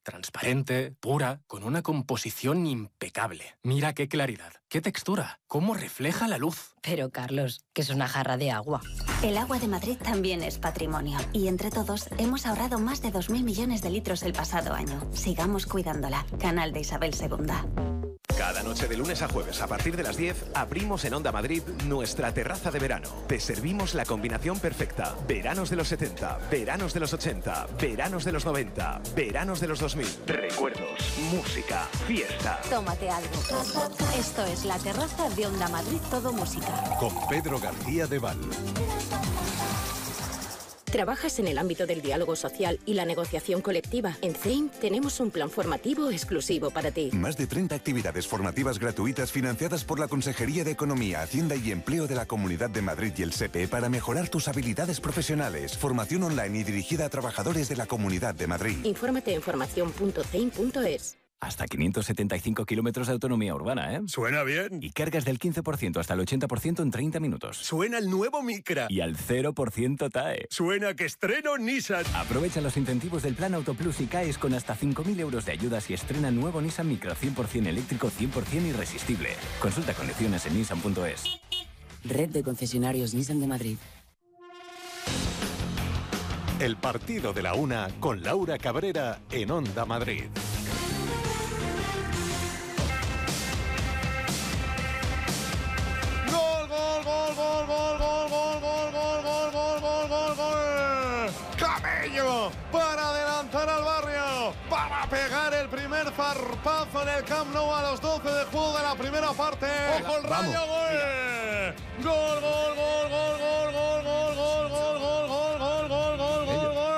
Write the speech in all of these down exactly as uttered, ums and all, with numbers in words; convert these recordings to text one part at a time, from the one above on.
transparente, pura, con una composición impecable. Mira qué claridad, qué textura, cómo refleja la luz. Pero, Carlos, que es una jarra de agua. El agua de Madrid también es patrimonio. Y entre todos hemos ahorrado más de dos mil millones de litros el pasado año. Sigamos cuidándola. Canal de Isabel segunda. Cada noche de lunes a jueves a partir de las diez abrimos en Onda Madrid nuestra terraza de verano. Te servimos la combinación perfecta. Veranos de los setenta, veranos de los ochenta, veranos de los noventa, veranos de los dos mil. Recuerdos, música, fiesta. Tómate algo. Esto es la terraza de Onda Madrid Todo Música. Con Pedro García de Val. ¿Trabajas en el ámbito del diálogo social y la negociación colectiva? En C E I M tenemos un plan formativo exclusivo para ti. Más de treinta actividades formativas gratuitas financiadas por la Consejería de Economía, Hacienda y Empleo de la Comunidad de Madrid y el S E P E para mejorar tus habilidades profesionales. Formación online y dirigida a trabajadores de la Comunidad de Madrid. Infórmate en formación punto ceim punto es. Hasta quinientos setenta y cinco kilómetros de autonomía urbana, ¿eh? Suena bien. Y cargas del quince por ciento hasta el ochenta por ciento en treinta minutos. Suena el nuevo Micra. Y al cero por ciento T A E. Suena que estreno Nissan. Aprovecha los incentivos del Plan Autoplus y caes con hasta cinco mil euros de ayudas y estrena nuevo Nissan Micra cien por ciento eléctrico, cien por ciento irresistible. Consulta condiciones en nissan punto es. Red de concesionarios Nissan de Madrid. El partido de la una con Laura Cabrera en Onda Madrid. Para adelantar al Barrio, para pegar el primer zarpazo en el Camp Nou a los doce de juego de la primera parte. ¡Ojo el Rayo! ¡Gol! ¡Gol, gol, gol, gol, gol, gol, gol, gol, gol, gol, gol, gol, gol, gol, gol, gol!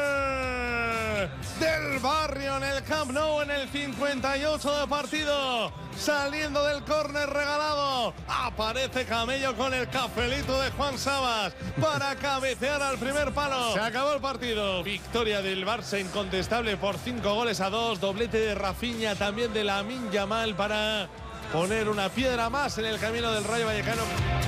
Del Barrio en el Camp Nou en el cincuenta y ocho de partido. Saliendo del córner regalado, aparece Camello con el cafelito de Juan Sabas para cabecear al primer palo. Se acabó el partido. Victoria del Barça incontestable por cinco goles a dos. Doblete de Rafinha, también de Lamine Yamal para poner una piedra más en el camino del Rayo Vallecano.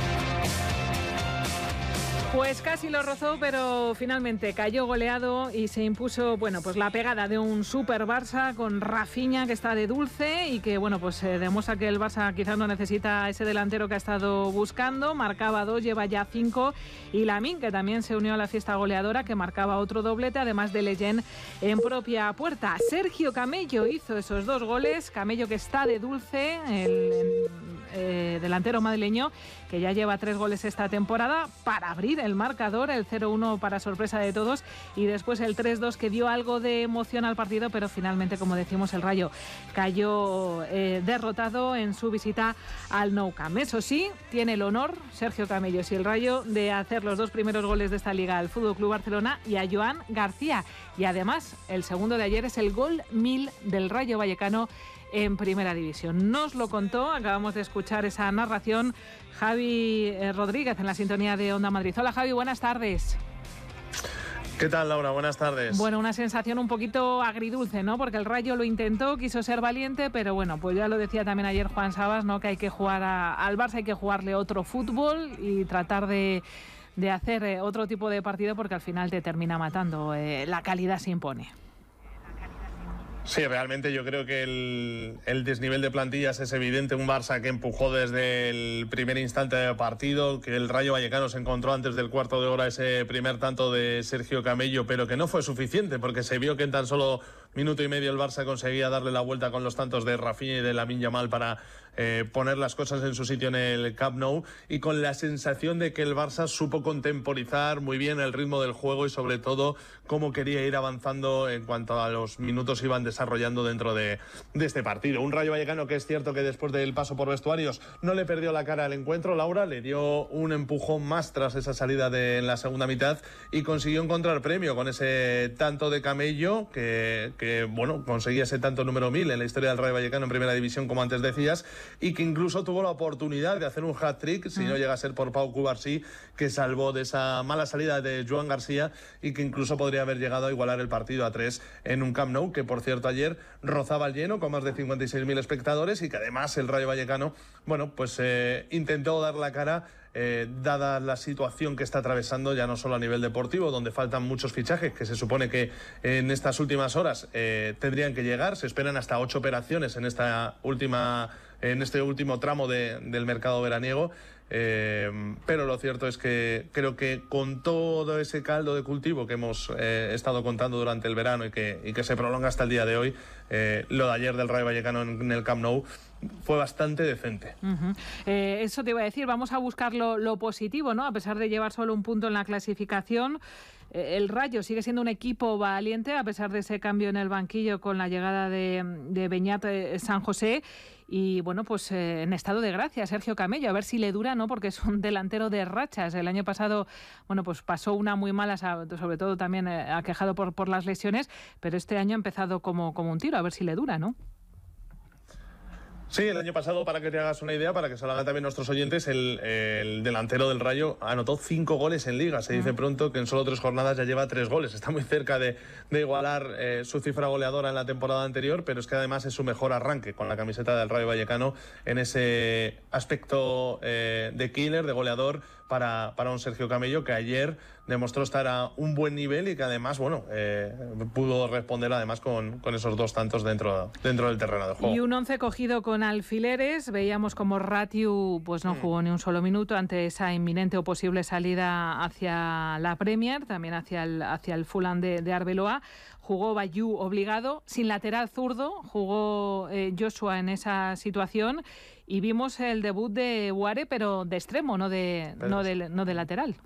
Pues casi lo rozó, pero finalmente cayó goleado y se impuso, bueno, pues la pegada de un super Barça con Rafinha, que está de dulce y que, bueno, pues eh, demuestra que el Barça quizás no necesita ese delantero que ha estado buscando. Marcaba dos, lleva ya cinco. Y Lamine, que también se unió a la fiesta goleadora, que marcaba otro doblete, además de Leyen en propia puerta. Sergio Camello hizo esos dos goles. Camello, que está de dulce, el, el eh, delantero madrileño, que ya lleva tres goles esta temporada, para abrir el marcador, el cero uno para sorpresa de todos, y después el tres dos, que dio algo de emoción al partido, pero finalmente, como decimos, el Rayo cayó eh, derrotado en su visita al Nou Camp. Eso sí, tiene el honor, Sergio Camello y el Rayo, de hacer los dos primeros goles de esta liga al F C Barcelona y a Joan García, y además el segundo de ayer es el gol mil del Rayo Vallecano en Primera División. Nos lo contó, acabamos de escuchar esa narración, Javi Rodríguez en la sintonía de Onda Madrid. Hola Javi, buenas tardes. ¿Qué tal, Laura? Buenas tardes. Bueno, una sensación un poquito agridulce, ¿no? Porque el Rayo lo intentó, quiso ser valiente, pero bueno, pues ya lo decía también ayer Juan Sabas, ¿no? Que hay que jugar a, al Barça, hay que jugarle otro fútbol y tratar de, de hacer eh, otro tipo de partido, porque al final te termina matando. Eh, la calidad se impone. Sí, realmente yo creo que el, el desnivel de plantillas es evidente. Un Barça que empujó desde el primer instante del partido, que el Rayo Vallecano se encontró antes del cuarto de hora ese primer tanto de Sergio Camello, pero que no fue suficiente, porque se vio que en tan solo minuto y medio el Barça conseguía darle la vuelta con los tantos de Rafinha y de Lamine Yamal para eh, poner las cosas en su sitio en el Camp Nou, y con la sensación de que el Barça supo contemporizar muy bien el ritmo del juego y sobre todo cómo quería ir avanzando en cuanto a los minutos iban desarrollando dentro de, de este partido. Un Rayo Vallecano que es cierto que después del paso por vestuarios no le perdió la cara al encuentro. Laura le dio un empujón más tras esa salida de en la segunda mitad y consiguió encontrar premio con ese tanto de Camello que, que bueno, conseguía ese tanto número mil en la historia del Rayo Vallecano en Primera División, como antes decías, y que incluso tuvo la oportunidad de hacer un hat-trick, si no llega a ser por Pau Cubarsí, que salvó de esa mala salida de Joan García y que incluso podría haber llegado a igualar el partido a tres en un Camp Nou, que por cierto ayer rozaba el lleno con más de cincuenta y seis mil espectadores, y que además el Rayo Vallecano, bueno, pues eh, intentó dar la cara eh, dada la situación que está atravesando, ya no solo a nivel deportivo, donde faltan muchos fichajes, que se supone que en estas últimas horas eh, tendrían que llegar. Se esperan hasta ocho operaciones en esta última, en este último tramo de, del mercado veraniego. Eh, pero lo cierto es que creo que con todo ese caldo de cultivo que hemos eh, estado contando durante el verano y que, y que se prolonga hasta el día de hoy, eh, lo de ayer del Rayo Vallecano en, en el Camp Nou fue bastante decente. Uh-huh. Eh, eso te iba a decir, vamos a buscar lo, lo positivo, ¿no? A pesar de llevar solo un punto en la clasificación, eh, el Rayo sigue siendo un equipo valiente a pesar de ese cambio en el banquillo con la llegada de, de Beñat eh, San José. Y bueno, pues eh, en estado de gracia, Sergio Camello, a ver si le dura, ¿no? Porque es un delantero de rachas. El año pasado, bueno, pues pasó una muy mala, sobre todo también eh, aquejado por, por las lesiones, pero este año ha empezado como, como un tiro, a ver si le dura, ¿no? Sí, el año pasado, para que te hagas una idea, para que se lo hagan también nuestros oyentes, el, el delantero del Rayo anotó cinco goles en Liga. Se dice pronto que en solo tres jornadas ya lleva tres goles. Está muy cerca de, de igualar eh, su cifra goleadora en la temporada anterior, pero es que además es su mejor arranque con la camiseta del Rayo Vallecano en ese aspecto eh, de killer, de goleador, para, para un Sergio Camello que ayer demostró estar a un buen nivel y que además, bueno, eh, pudo responder además con, con esos dos tantos dentro, dentro del terreno de juego. Y un once cogido con alfileres. Veíamos como Ratiu pues no jugó ni un solo minuto ante esa inminente o posible salida hacia la Premier, también hacia el, hacia el Fulham de, de Arbeloa. Jugó Bayou obligado, sin lateral zurdo, jugó eh, Joshua en esa situación y vimos el debut de Boare, pero de extremo, no de, no de, no de lateral.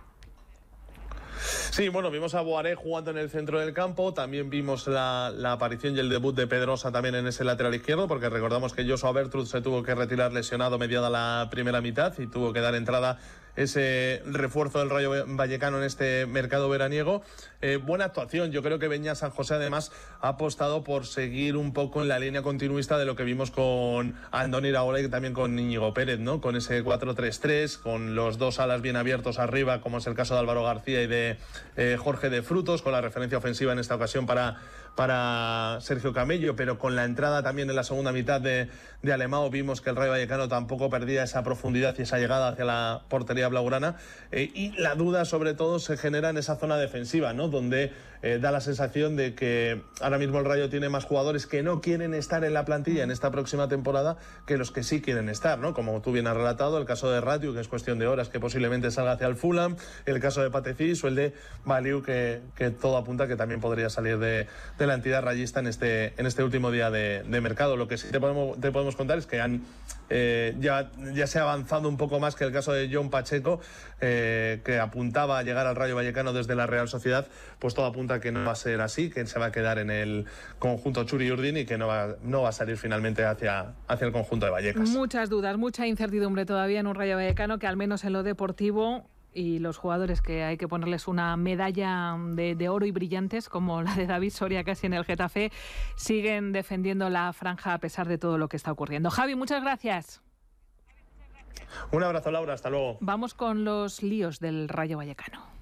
Sí, bueno, vimos a Boaré jugando en el centro del campo, también vimos la, la aparición y el debut de Pedrosa también en ese lateral izquierdo, porque recordamos que Joshua Bertrud se tuvo que retirar lesionado mediada la primera mitad y tuvo que dar entrada ese refuerzo del Rayo Vallecano en este mercado veraniego. Eh, buena actuación. Yo creo que Beñat San José además ha apostado por seguir un poco en la línea continuista de lo que vimos con Andoni Iraola y también con Íñigo Pérez, ¿no? Con ese cuatro tres tres, con los dos alas bien abiertos arriba, como es el caso de Álvaro García y de eh, Jorge de Frutos, con la referencia ofensiva en esta ocasión para, para Sergio Camello, pero con la entrada también en la segunda mitad de, de Alemão vimos que el Rayo Vallecano tampoco perdía esa profundidad y esa llegada hacia la portería blaugrana, eh, y la duda sobre todo se genera en esa zona defensiva, ¿no? Donde eh, da la sensación de que ahora mismo el Rayo tiene más jugadores que no quieren estar en la plantilla en esta próxima temporada que los que sí quieren estar, ¿no? Como tú bien has relatado, el caso de Ratiu, que es cuestión de horas que posiblemente salga hacia el Fulham, el caso de Patecís o el de Baliu, que, que todo apunta que también podría salir de, de la entidad rayista en este, en este último día de, de mercado. Lo que sí te podemos, te podemos contar es que han eh, ya, ya se ha avanzado un poco más que el caso de John Pacheco, eh, que apuntaba a llegar al Rayo Vallecano desde la Real Sociedad. Pues todo apunta que no va a ser así, que se va a quedar en el conjunto Txuri Urdin y que no va, no va a salir finalmente hacia, hacia el conjunto de Vallecas. Muchas dudas, mucha incertidumbre todavía en un Rayo Vallecano que al menos en lo deportivo, y los jugadores que hay que ponerles una medalla de, de oro y brillantes como la de David Soria casi en el Getafe, siguen defendiendo la franja a pesar de todo lo que está ocurriendo. Javi, muchas gracias. Un abrazo, Laura, hasta luego. Vamos con los líos del Rayo Vallecano.